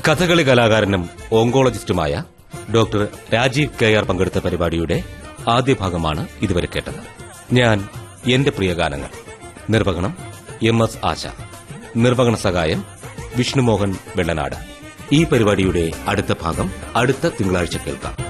Kathakali കലാകാരനും ഓങ്കോളജിസ്റ്റുമായ doctor Rajeev KR പങ്കെടുത്ത പരിപാടിയുടെ ആദ്യ ഭാഗമാണ് ഇതുവരെ കേട്ടത്. ഞാൻ എന്റെ പ്രിയ ഗാനങ്ങൾ. നിർവഹണം MS ആശ. നിർവഹണ സഹായം വിഷ്ണുമോഹൻ വെള്ളനാട്. ഈ പരിപാടിയുടെ അടുത്ത ഭാഗം അടുത്ത തിങ്കളാഴ്ച കേൾക്കാം.